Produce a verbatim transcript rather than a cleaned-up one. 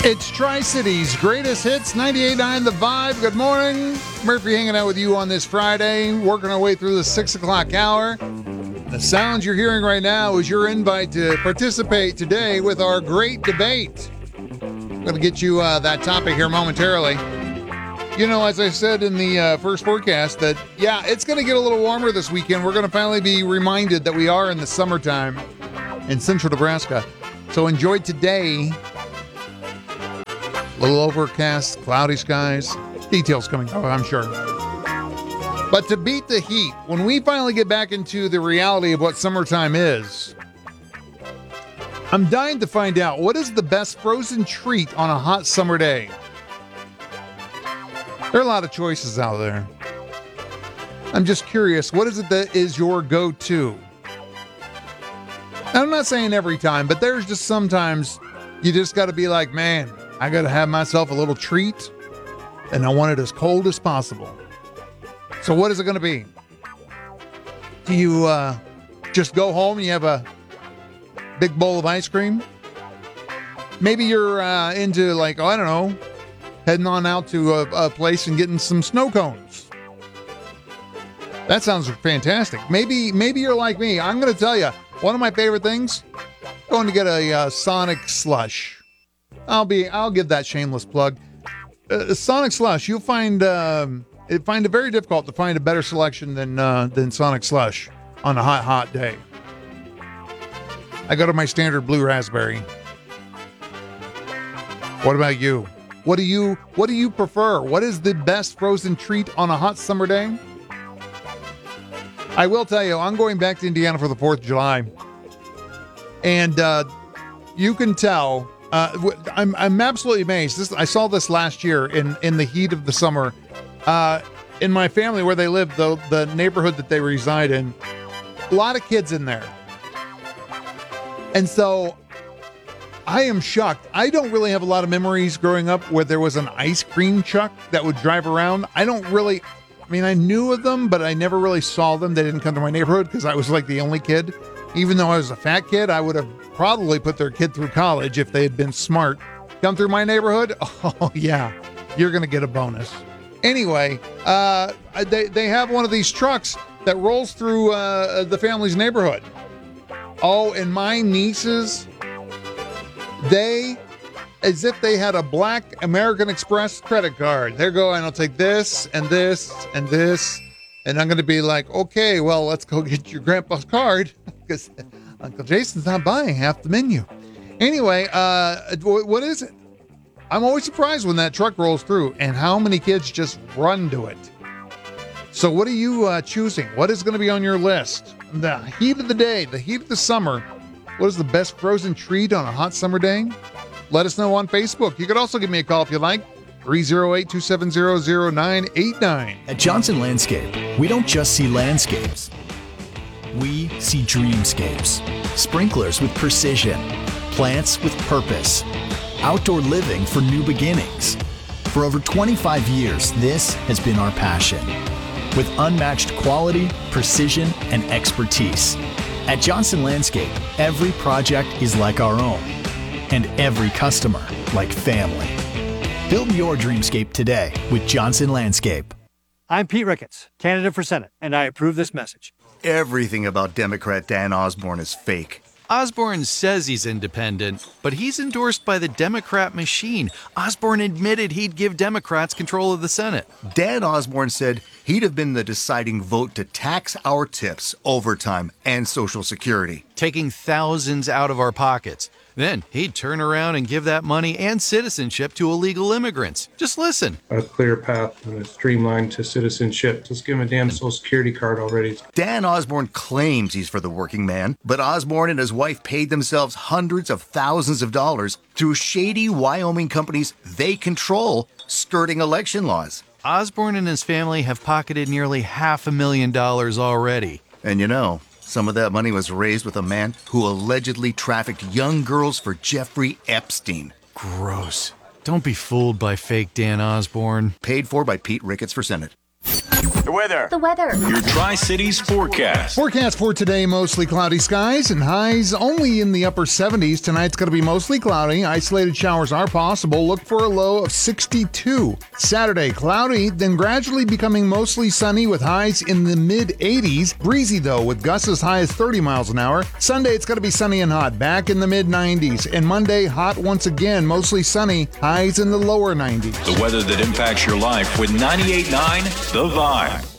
It's Tri-City's greatest hits, ninety-eight point nine The Vibe. Good morning. Murphy hanging out with you on this Friday, working our way through the six o'clock hour. The sounds you're hearing right now is your invite to participate today with our great debate. I'm going to get you uh, that topic here momentarily. You know, as I said in the uh, first forecast, that, yeah, it's going to get a little warmer this weekend. We're going to finally be reminded that we are in the summertime in central Nebraska. So enjoy today. A little overcast, cloudy skies. Details coming up, I'm sure. But to beat the heat, when we finally get back into the reality of what summertime is, I'm dying to find out, what is the best frozen treat on a hot summer day? There are a lot of choices out there. I'm just curious, what is it that is your go-to? I'm not saying every time, but there's just sometimes you just got to be like, man, I got to have myself a little treat, and I want it as cold as possible. So what is it going to be? Do you uh, just go home and you have a big bowl of ice cream? Maybe you're uh, into, like, oh, I don't know, heading on out to a, a place and getting some snow cones. That sounds fantastic. Maybe maybe you're like me. I'm going to tell you, one of my favorite things, going to get a uh, Sonic slush. I'll be. I'll give that shameless plug. Uh, Sonic slush. You'll find um, it find it very difficult to find a better selection than uh, than Sonic slush on a hot hot day. I go to my standard blue raspberry. What about you? What do you What do you prefer? What is the best frozen treat on a hot summer day? I will tell you, I'm going back to Indiana for the fourth of July, and uh, you can tell. Uh, I'm I'm absolutely amazed. This, I saw this last year in, in the heat of the summer. Uh, in my family where they live, the the neighborhood that they reside in, a lot of kids in there. And so I am shocked. I don't really have a lot of memories growing up where there was an ice cream truck that would drive around. I don't really, I mean, I knew of them, but I never really saw them. They didn't come to my neighborhood because I was like the only kid. Even though I was a fat kid, I would have probably put their kid through college if they had been smart. Come through my neighborhood? Oh, yeah, you're going to get a bonus. Anyway, uh, they, they have one of these trucks that rolls through uh, the family's neighborhood. Oh, and my nieces, they, as if they had a black American Express credit card. They're going, I'll take this and this and this. And I'm going to be like, okay, well, let's go get your grandpa's card because Uncle Jason's not buying half the menu. Anyway, uh, what is it? I'm always surprised when that truck rolls through and how many kids just run to it. So what are you uh, choosing? What is going to be on your list? The heat of the day, the heat of the summer. What is the best frozen treat on a hot summer day? Let us know on Facebook. You could also give me a call if you like. three oh eight, two seven zero, zero nine eight nine. At Johnson Landscape, we don't just see landscapes. We see dreamscapes. Sprinklers with precision. Plants with purpose. Outdoor living for new beginnings. For over twenty-five years, this has been our passion. With unmatched quality, precision, and expertise. At Johnson Landscape, every project is like our own. And every customer like family. Build your dreamscape today with Johnson Landscape. I'm Pete Ricketts, candidate for Senate, and I approve this message. Everything about Democrat Dan Osborne is fake. Osborne says he's independent, but he's endorsed by the Democrat machine. Osborne admitted he'd give Democrats control of the Senate. Dan Osborne said he'd have been the deciding vote to tax our tips, overtime, and Social Security. Taking thousands out of our pockets. Then he'd turn around and give that money and citizenship to illegal immigrants. Just listen. A clear path and a streamline to citizenship. Just give him a damn Social Security card already. Dan Osborne claims he's for the working man, but Osborne and his wife paid themselves hundreds of thousands of dollars through shady Wyoming companies they control, skirting election laws. Osborne and his family have pocketed nearly half a million dollars already. And you know, some of that money was raised with a man who allegedly trafficked young girls for Jeffrey Epstein. Gross. Don't be fooled by fake Dan Osborne. Paid for by Pete Ricketts for Senate. The weather. The weather. Your Tri-Cities forecast. Forecast for today, mostly cloudy skies and highs only in the upper seventies. Tonight's going to be mostly cloudy. Isolated showers are possible. Look for a low of sixty-two. Saturday, cloudy, then gradually becoming mostly sunny with highs in the mid eighties. Breezy, though, with gusts as high as thirty miles an hour. Sunday, it's going to be sunny and hot, back in the mid nineties. And Monday, hot once again, mostly sunny, highs in the lower nineties. The weather that impacts your life with ninety-eight point nine The Vibe.